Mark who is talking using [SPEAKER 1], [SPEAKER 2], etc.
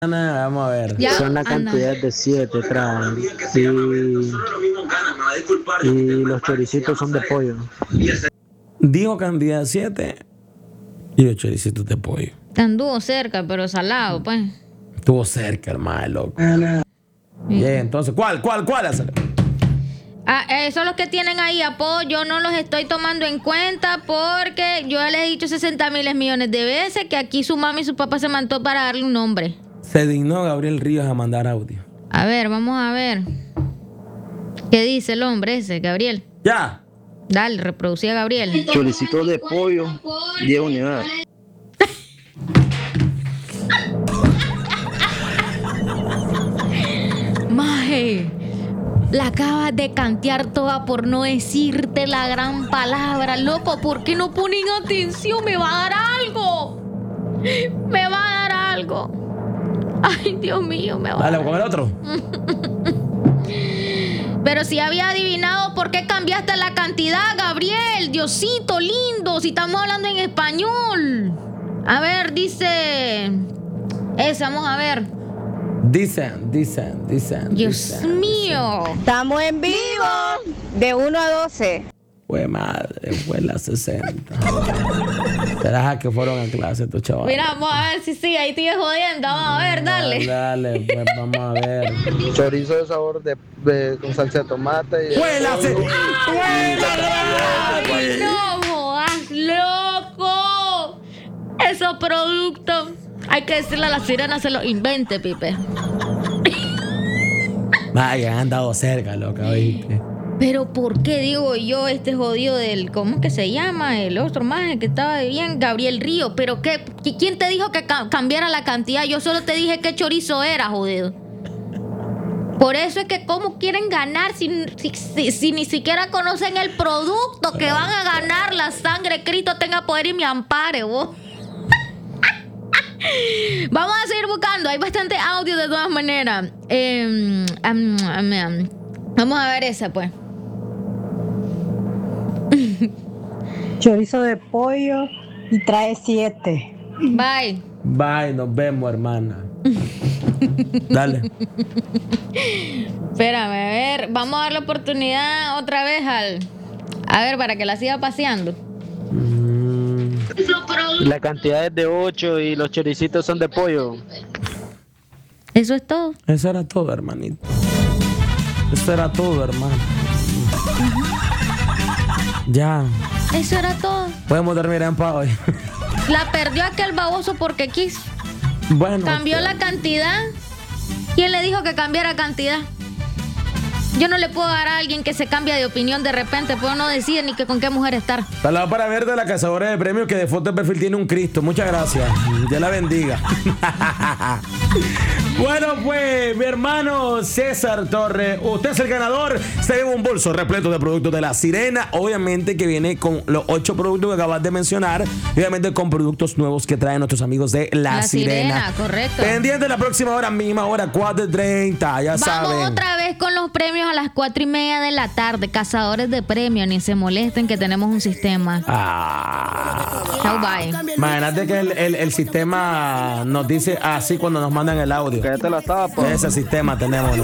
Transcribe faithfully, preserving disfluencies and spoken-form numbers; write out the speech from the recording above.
[SPEAKER 1] Vamos a ver.
[SPEAKER 2] Ya,
[SPEAKER 3] Son la
[SPEAKER 2] anda.
[SPEAKER 3] cantidad de siete traen. Y, y los choricitos son de pollo.
[SPEAKER 1] Dijo cantidad siete y los choricitos de pollo.
[SPEAKER 2] Anduvo cerca, pero salado, pues.
[SPEAKER 1] Estuvo cerca, hermano, loco. Bien, entonces, ¿cuál, cuál, cuál hacer?
[SPEAKER 2] Ah, esos son los que tienen ahí apodo. Yo no los estoy tomando en cuenta porque yo les he dicho sesenta miles millones de veces que aquí su mamá y su papá se mandó para darle un nombre.
[SPEAKER 1] Se dignó Gabriel Ríos a mandar audio.
[SPEAKER 2] A ver, vamos a ver. ¿Qué dice el hombre ese, Gabriel?
[SPEAKER 1] Ya.
[SPEAKER 2] Dale, reproducí a Gabriel.
[SPEAKER 3] Choricitos de pollo, diez unidades.
[SPEAKER 2] Maje, la acabas de cantear toda por no decirte la gran palabra, loco. ¿Por qué no ponen atención? Me va a dar algo. Me va a dar algo. Ay, Dios mío, me va a
[SPEAKER 1] Dale,
[SPEAKER 2] dar
[SPEAKER 1] con el otro.
[SPEAKER 2] Pero si había adivinado por qué cambiaste la cantidad, Gabriel. Diosito lindo, si estamos hablando en español. A ver, dice... Esa, vamos a ver.
[SPEAKER 1] Dicen, dicen, dicen.
[SPEAKER 2] Dios
[SPEAKER 1] dicen,
[SPEAKER 2] mío.
[SPEAKER 4] Estamos en vivo de uno a doce.
[SPEAKER 1] Fue madre, fue la sesenta. Será que fueron a clase estos chavales.
[SPEAKER 2] Mira, vamos a ver si sí, ahí sigue jodiendo. Vamos a ver, dale.
[SPEAKER 1] Dale, pues vamos a ver.
[SPEAKER 3] Chorizo de sabor de, de- con salsa de tomate. Y
[SPEAKER 1] ¡Fue la se- ¡Fue
[SPEAKER 2] Ay, no jodas, loco. Esos productos. Hay que decirle a la sirena se los invente, Pipe.
[SPEAKER 1] Vaya, han dado cerca, loca, oíste.
[SPEAKER 2] Pero ¿por qué digo yo este jodido del... ¿Cómo es que se llama? El otro más que estaba bien, Gabriel Río. ¿Pero qué? ¿Quién te dijo que ca- cambiara la cantidad? Yo solo te dije qué chorizo era, jodido. Por eso es que cómo quieren ganar si, si, si- si ni siquiera conocen el producto que van a ganar. La sangre, Cristo tenga poder y me ampare, vos. Vamos a seguir buscando. Hay bastante audio de todas maneras. Eh, am, am, am. Vamos a ver esa, pues.
[SPEAKER 4] Chorizo de pollo y trae siete.
[SPEAKER 2] Bye.
[SPEAKER 1] Bye, nos vemos, hermana. Dale.
[SPEAKER 2] Espérame, a ver. Vamos a dar la oportunidad otra vez al... A ver, para que la siga paseando.
[SPEAKER 1] Mm,
[SPEAKER 3] la cantidad es de ocho y los choricitos son de pollo.
[SPEAKER 2] Eso es todo.
[SPEAKER 1] eso era todo, hermanito. Eso era todo, hermano. Ya.
[SPEAKER 2] Eso era todo.
[SPEAKER 1] Podemos dormir en paz hoy.
[SPEAKER 2] La perdió aquel baboso porque quiso.
[SPEAKER 1] Bueno.
[SPEAKER 2] Cambió la cantidad. ¿Quién le dijo que cambiara cantidad? Yo no le puedo dar a alguien que se cambia de opinión de repente, pero no decide ni que con qué mujer estar.
[SPEAKER 1] Saludos para ver de la cazadora de premios que de foto de perfil tiene un Cristo. Muchas gracias. Dios la bendiga. Bueno, pues, mi hermano César Torres, usted es el ganador. Se lleva un bolso repleto de productos de La Sirena. Obviamente que viene con los ocho productos que acabas de mencionar. Y obviamente con productos nuevos que traen nuestros amigos de La,
[SPEAKER 2] La
[SPEAKER 1] Sirena.
[SPEAKER 2] Sirena, correcto.
[SPEAKER 1] Pendiente la próxima hora, misma hora, cuatro treinta. Ya
[SPEAKER 2] Vamos
[SPEAKER 1] saben.
[SPEAKER 2] otra vez con los premios a las cuatro y media de la tarde. Cazadores de premios, ni se molesten que tenemos un sistema.
[SPEAKER 1] Ah.
[SPEAKER 2] Chau, bye.
[SPEAKER 1] Imagínate que el, el, el sistema nos dice así cuando nos mandan el audio.
[SPEAKER 3] Que ya te la estaba, pues.
[SPEAKER 1] Ese sistema tenemos.